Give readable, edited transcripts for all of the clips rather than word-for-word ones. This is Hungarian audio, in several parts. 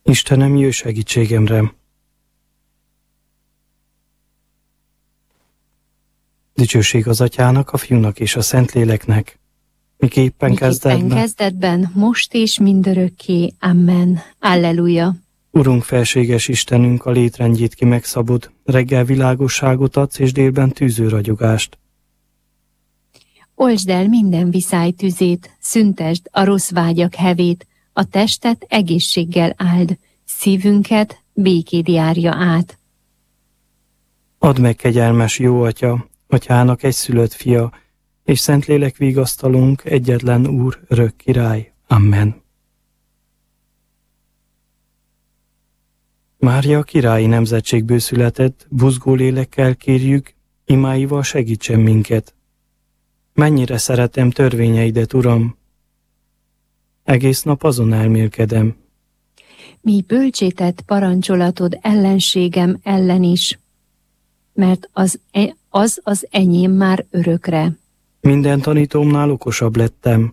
Istenem, jöjj segítségemre! Dicsőség az Atyának, a Fiúnak és a Szentléleknek, miképpen kezdetben, most és mindörökké. Amen. Alleluja. Urunk, felséges Istenünk, a létrendjét ki megszabod, reggel világosságot adsz, és délben tűző ragyogást. Oltsd el minden viszály tüzét, szüntesd a rossz vágyak hevét, a testet egészséggel áld, szívünket békéd járja át. Add meg, kegyelmes jó Atya, Atyának egyszülött fia, és Szentlélek vigasztalunk, egyetlen Úr, örök király. Amen. Mária királyi nemzetségből született, buzgó lélekkel kérjük, imáival segítsen minket. Mennyire szeretem törvényeidet, Uram! Egész nap azon elmélkedem. Mi bölcsétett parancsolatod ellenségem ellen is, mert az enyém már örökre. Minden tanítómnál okosabb lettem,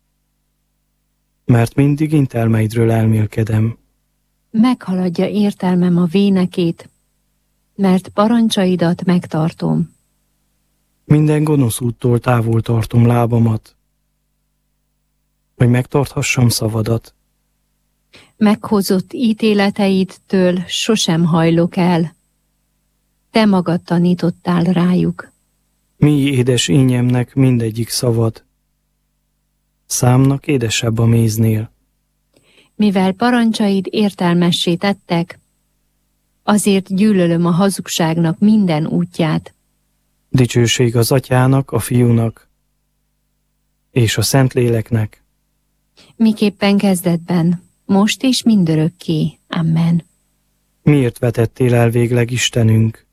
mert mindig intelmeidről elmélkedem. Meghaladja értelmem a vénekét, mert parancsaidat megtartom. Minden gonosz úttól távol tartom lábamat, hogy megtarthassam szavadat. Meghozott ítéleteidtől sosem hajlok el. Te magad tanítottál rájuk. Mi édes ínyemnek mindegyik szavad, számnak édesebb a méznél. Mivel parancsaid értelmessé tettek, azért gyűlölöm a hazugságnak minden útját. Dicsőség az Atyának, a Fiúnak és a Szentléleknek. Miképpen kezdetben, most és mindörökké. Amen. Miért vetettél el végleg, Istenünk?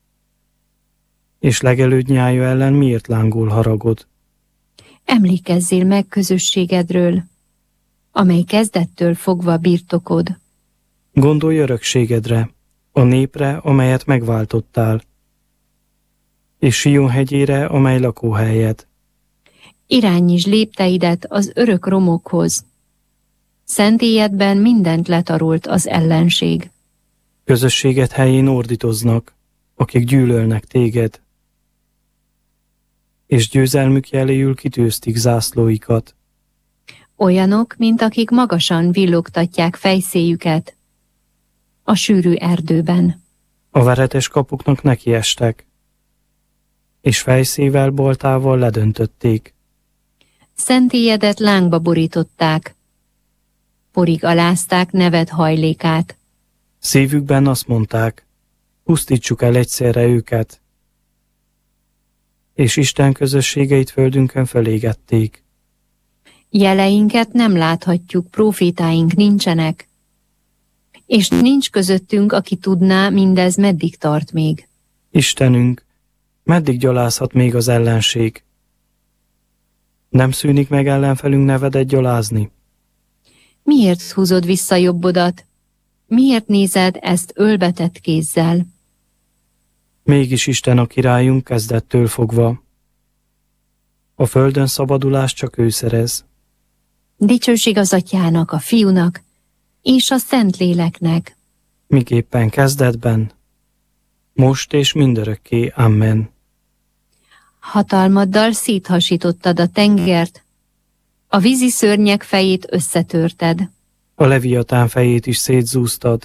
És legelőd nyája ellen miért lángol haragod? Emlékezzél meg közösségedről, amely kezdettől fogva birtokod. Gondolj örökségedre, a népre, amelyet megváltottál, és Sion hegyére, amely lakóhelyed. Irányítsd lépteidet az örök romokhoz. Szentélyedben mindent letarolt az ellenség. Közösséged helyén ordítoznak, akik gyűlölnek téged, és győzelmük jeléül kitűztik zászlóikat. Olyanok, mint akik magasan villogtatják fejszéjüket a sűrű erdőben. A veretes kapuknak nekiestek, és fejszével boltával ledöntötték. Szentélyedet lángba borították, porig alázták neved hajlékát. Szívükben azt mondták, pusztítsuk el egyszerre őket, és Isten közösségeit földünkön felégették. Jeleinket nem láthatjuk, prófétáink nincsenek, és nincs közöttünk, aki tudná, mindez meddig tart még. Istenünk, meddig gyalázhat még az ellenség? Nem szűnik meg ellenfelünk nevedet gyalázni? Miért húzod vissza jobbodat? Miért nézed ezt ölbetett kézzel? Mégis Isten a királyunk kezdettől fogva. A földön szabadulást csak ő szerez. Dicsőség az Atyának, a Fiúnak és a Szentléleknek. Miképpen kezdetben, most és mindörökké. Amen. Hatalmaddal széthasítottad a tengert, a vízi szörnyek fejét összetörted. A leviatán fejét is szétzúztad.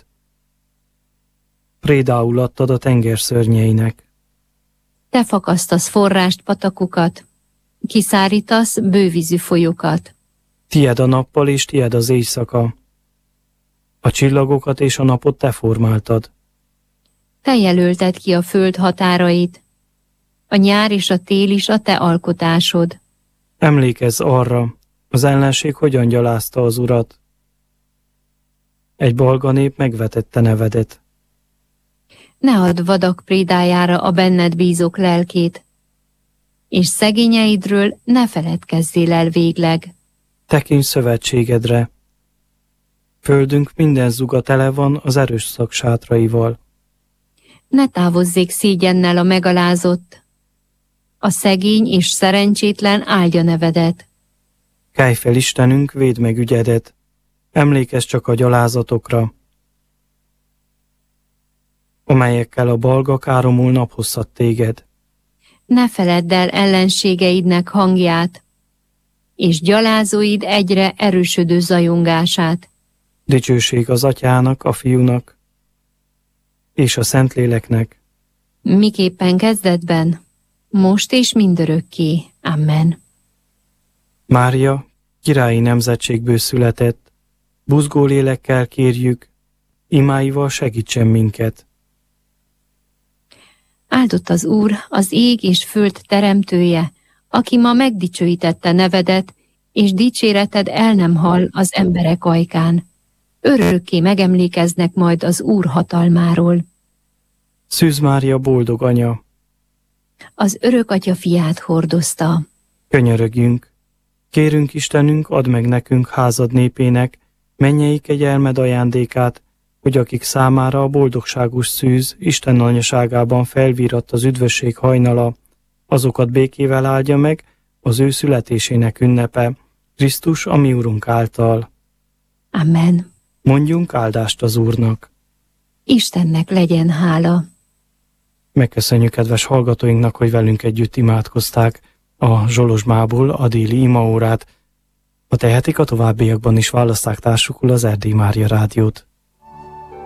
Prédául adtad a tenger szörnyeinek. Te fakasztasz forrást, patakokat, kiszárítasz bővízű folyókat. Tied a nappal és tied az éjszaka. A csillagokat és a napot te formáltad. Te jelölted ki a föld határait, a nyár és a tél is a te alkotásod. Emlékezz arra, az ellenség hogyan gyalázta az Urat. Egy balga nép megvetette nevedet. Ne add vadak prédájára a benned bízók lelkét, és szegényeidről ne feledkezzél el végleg. Tekints szövetségedre. Földünk minden zuga tele van az erős szaksátrai. Ne távozzék szégyennel a megalázott, a szegény és szerencsétlen áldja nevedet. Kelj fel, Istenünk, védd meg ügyedet. Emlékezz csak a gyalázatokra, amelyekkel a balga káromul naphosszat téged. Ne feledd el ellenségeidnek hangját, és gyalázóid egyre erősödő zajongását. Dicsőség az Atyának, a Fiúnak és a Szentléleknek. Miképpen kezdetben, most és mindörökké. Amen. Mária, királyi nemzetségből született, buzgó lélekkel kérjük, imáival segítsen minket. Áldott az Úr, az ég és föld teremtője, aki ma megdicsőítette nevedet, és dicséreted el nem hal az emberek ajkán. Örökké megemlékeznek majd az Úr hatalmáról. Szűz Mária boldog anya, Az örök atya fiát hordozta. könyörögjünk. Kérünk Istenünk, add meg nekünk házad népének mennyei kegyelmed ajándékát, hogy akik számára a boldogságos szűz Isten anyaságában felvíratt az üdvösség hajnala, azokat békével áldja meg az ő születésének ünnepe, Krisztus, a mi Urunk által. Amen. Mondjunk áldást az Úrnak. Istennek legyen hála. Megköszönjük kedves hallgatóinknak, hogy velünk együtt imádkozták a Zsolozsmából a déli imaórát. Ha tehetik, a továbbiakban is válasszák társukul az Erdélyi Mária Rádiót.